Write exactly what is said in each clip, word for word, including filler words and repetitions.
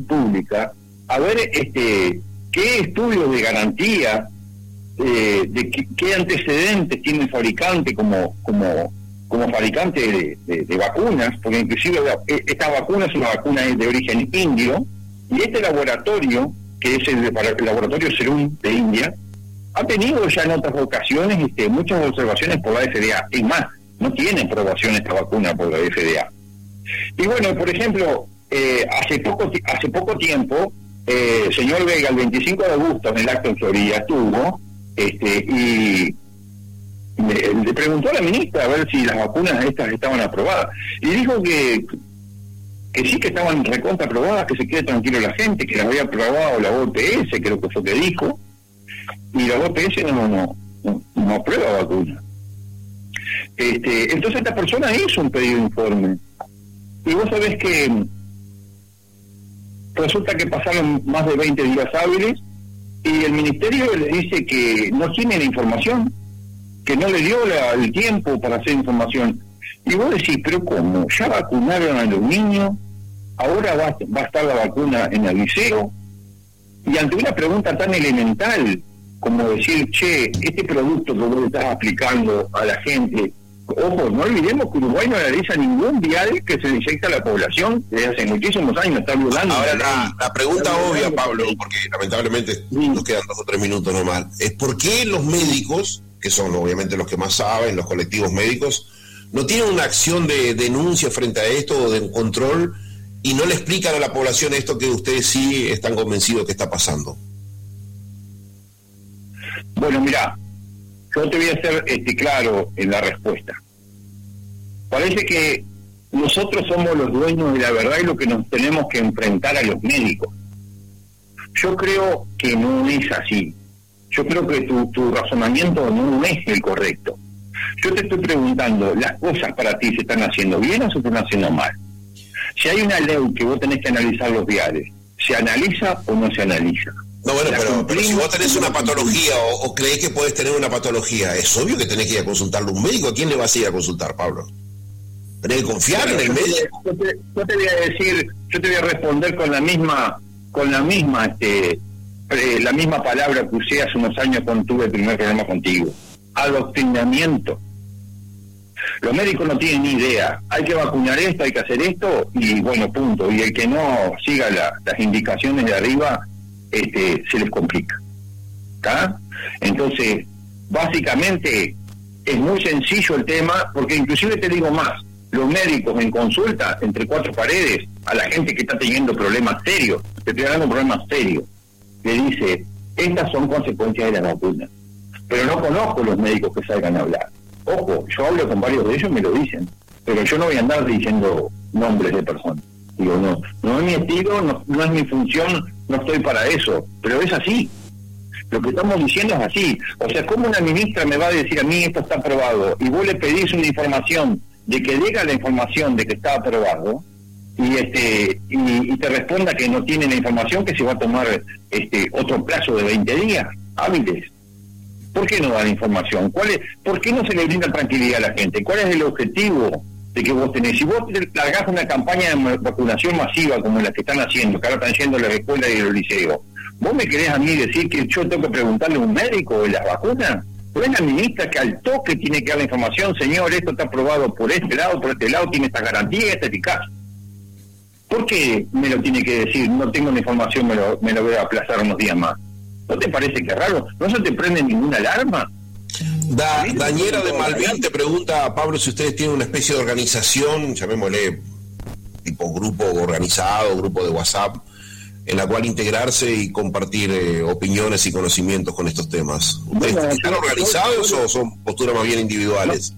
pública a ver este qué estudios de garantía, eh, de qué, qué antecedentes tiene el fabricante como como como fabricante de, de, de vacunas, porque inclusive esta vacuna es una vacuna de origen indio, y este laboratorio, que es el, el laboratorio Serum de India, ha tenido ya en otras ocasiones este, muchas observaciones por la F D A. Es más, no tiene aprobación esta vacuna por la F D A. Y bueno, por ejemplo, eh, hace poco hace poco tiempo, eh, el señor Vega, el veinticinco de agosto, en el acto en Florida, estuvo, este, y le, le preguntó a la ministra a ver si las vacunas estas estaban aprobadas. Y dijo que que sí, que estaban recontra aprobadas, que se quede tranquilo la gente, que las había aprobado la O P S, creo que fue que dijo, y la O P S no, no, no, no aprueba vacuna. Este, entonces esta persona hizo un pedido de informe, y vos sabés que resulta que pasaron más de veinte días hábiles, y el ministerio le dice que no tiene la información, que no le dio la, el tiempo para hacer información. Y vos decís, pero ¿cómo? ¿Ya vacunaron a los niños? ¿Ahora va, va a estar la vacuna en el liceo? Y ante una pregunta tan elemental como decir, che, este producto que vos estás aplicando a la gente, ojo, no olvidemos que Uruguay no realiza ningún vial que se le inyecta a la población desde hace muchísimos años, está violando. Ahora la, la pregunta obvia, Pablo, porque lamentablemente sí, nos quedan dos o tres minutos nomás, es ¿por qué los médicos, que son obviamente los que más saben, los colectivos médicos, no tienen una acción de denuncia frente a esto o de control y no le explican a la población esto que ustedes sí están convencidos que está pasando? Bueno, mira, yo te voy a ser este, claro en la respuesta. Parece que nosotros somos los dueños de la verdad y lo que nos tenemos que enfrentar a los médicos. Yo creo que no es así. Yo creo que tu, tu razonamiento no es el correcto. Yo te estoy preguntando, ¿las cosas para ti se están haciendo bien o se están haciendo mal? Si hay una ley que vos tenés que analizar los viales, ¿se analiza o no se analiza? No, bueno, pero, pero si vos tenés una patología o, o creés que podés tener una patología, es obvio que tenés que ir a consultarle a un médico. ¿A quién le vas a ir a consultar, Pablo? Tenés que confiar bueno, en el médico. Yo te, yo te voy a decir, yo te voy a responder con la misma, con la misma, este, eh, la misma palabra que usé hace unos años cuando tuve el primer programa contigo. Adoctrinamiento. Los médicos no tienen ni idea. Hay que vacunar esto, hay que hacer esto, y bueno, punto. Y el que no siga la, las indicaciones de arriba, este, se les complica. ¿Está? Entonces, básicamente, es muy sencillo el tema, porque inclusive te digo más, los médicos en consulta, entre cuatro paredes, a la gente que está teniendo problemas serios, que estoy hablando de problemas serios, le dice, estas son consecuencias de la vacuna. Pero no conozco los médicos que salgan a hablar. Ojo, yo hablo con varios de ellos, me lo dicen, pero yo no voy a andar diciendo nombres de personas. Digo, no, no es mi estilo, no, no es mi función, no estoy para eso, pero es así. Lo que estamos diciendo es así. O sea, ¿cómo una ministra me va a decir a mí esto está aprobado y vos le pedís una información de que diga la información de que está aprobado y este y, y te responda que no tiene la información, que se va a tomar este otro plazo de veinte días hábiles? ¿Por qué no da la información? ¿Cuál es, ¿Por qué no se le brinda tranquilidad a la gente? ¿Cuál es el objetivo de que vos tenés? Si vos largás una campaña de vacunación masiva como la que están haciendo, que ahora están yendo a las escuelas y a los liceos, ¿vos me querés a mí decir que yo tengo que preguntarle a un médico de las vacunas? Pues es la ministra que al toque tiene que dar la información, señor, esto está aprobado por este lado, por este lado, tiene esta garantía, esta eficaz. ¿Por qué me lo tiene que decir? No tengo la información, me lo, me lo voy a aplazar unos días más. ¿No te parece que es raro? ¿No se te prende ninguna alarma? Da, Dañera de Malvin te pregunta a Pablo si ustedes tienen una especie de organización, llamémosle tipo grupo organizado, grupo de WhatsApp, en la cual integrarse y compartir eh, opiniones y conocimientos con estos temas. ¿Ustedes bueno, están organizados o son posturas más bien individuales?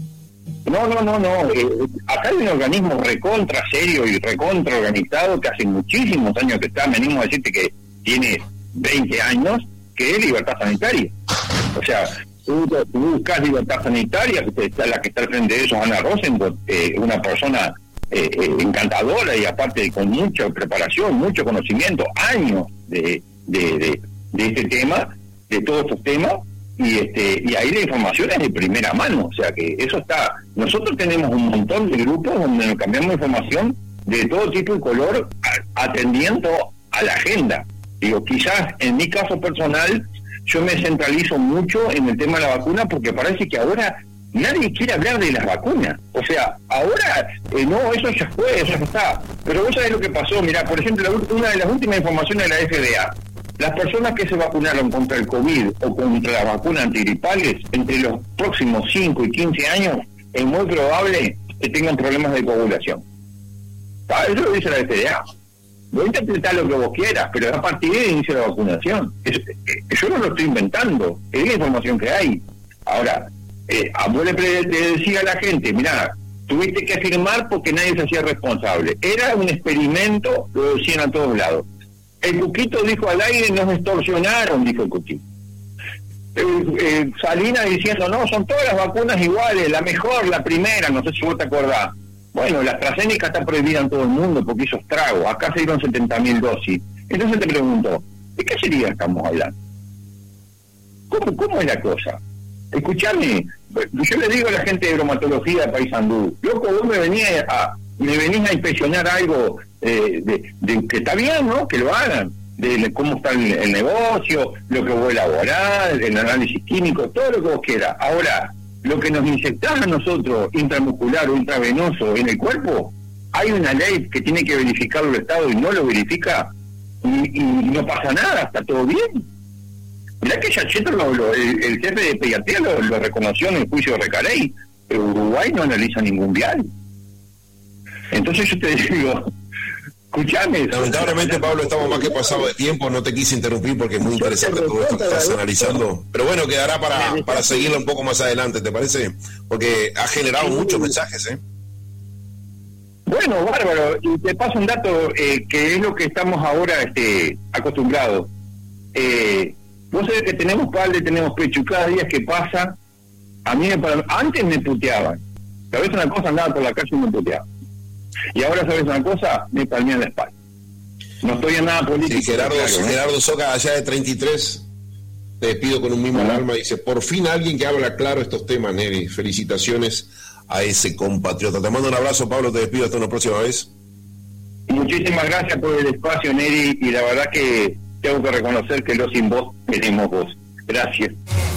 No, no, no, no. Eh, acá hay un organismo recontra serio y recontra organizado que hace muchísimos años que está, venimos a decirte que tiene veinte años, que es Libertad Sanitaria. O sea, tú, tú buscas Libertad Sanitaria, que está la que está al frente de eso, Ana Rosenberg, eh, una persona eh, eh, encantadora y aparte con mucha preparación, mucho conocimiento, años de, de, de, de este tema, de todos estos temas, y este y ahí la información es de primera mano. O sea que eso está. Nosotros tenemos un montón de grupos donde nos cambiamos información de todo tipo y color atendiendo a la agenda. Digo, quizás en mi caso personal yo me centralizo mucho en el tema de la vacuna porque parece que ahora nadie quiere hablar de las vacunas. O sea, ahora, eh, no, eso ya fue, eso ya está. Pero vos sabés lo que pasó. Mirá, por ejemplo, la, una de las últimas informaciones de la F D A. Las personas que se vacunaron contra el COVID o contra las vacunas antigripales, entre los próximos cinco y quince años, es muy probable que tengan problemas de coagulación. ¿Ah? Eso lo dice la F D A. Voy a interpretar lo que vos quieras, pero a partir de inicio de la vacunación. Es, es, yo no lo estoy inventando, es la información que hay. Ahora, eh, a vos le, le decía a la gente, mirá, tuviste que firmar porque nadie se hacía responsable. Era un experimento, lo decían a todos lados. El Cuquito dijo al aire, nos extorsionaron, dijo el Cuquito. Eh, eh, Salinas diciendo, no, son todas las vacunas iguales, la mejor, la primera, no sé si vos te acordás. Bueno, la AstraZeneca está prohibida en todo el mundo porque hizo estrago. Acá se dieron setenta mil dosis. Entonces te pregunto, ¿de qué sería estamos hablando? ¿Cómo, cómo es la cosa? Escuchame, yo le digo a la gente de bromatología de Paysandú, loco, vos me venís a, me venís a inspeccionar algo eh, de, de que está bien, ¿no? Que lo hagan, de cómo está el, el negocio, lo que vos elaborás, el análisis químico, todo lo que vos quieras. Ahora, lo que nos inyectás a nosotros, intramuscular o intravenoso en el cuerpo, hay una ley que tiene que verificarlo el Estado y no lo verifica y, y no pasa nada, está todo bien. Mirá que Yachetro, lo, lo, el, el jefe de pediatría lo, lo reconoció en el juicio de Recarey, pero Uruguay no analiza ningún vial. Entonces yo te digo, escuchame. Lamentablemente, Pablo, estamos más que pasado de tiempo, no te quise interrumpir porque es muy interesante todo esto que estás analizando, pero bueno, quedará para, para seguirlo un poco más adelante, ¿te parece? Porque ha generado muchos mensajes, ¿eh? Bueno, bárbaro, y te paso un dato eh, que es lo que estamos ahora este, acostumbrados. Eh, vos sabés que tenemos padre, tenemos pecho, y cada día que pasa, a mí me, antes me puteaban, sabés una cosa, andaba por la calle y me puteaban. Y ahora, ¿sabes una cosa? Me palmean la espalda. No estoy en nada político. Sí, Gerardo, claro, ¿no? Gerardo Soca, allá de treinta y tres, te despido con un mismo Ajá. alma. Dice, por fin alguien que habla claro estos temas, Neri. Felicitaciones a ese compatriota. Te mando un abrazo, Pablo, te despido hasta una próxima vez. Muchísimas gracias por el espacio, Neri, y la verdad que tengo que reconocer que los sin voz tenemos voz. Gracias.